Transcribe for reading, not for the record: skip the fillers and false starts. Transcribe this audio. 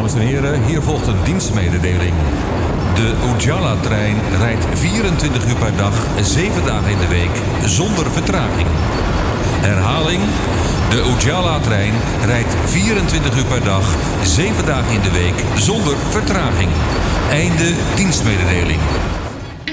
Dames en heren, hier volgt een dienstmededeling. De Ujala-trein rijdt 24 uur per dag, 7 dagen in de week, zonder vertraging. Herhaling, de Ujala-trein rijdt 24 uur per dag, 7 dagen in de week, zonder vertraging. Einde dienstmededeling.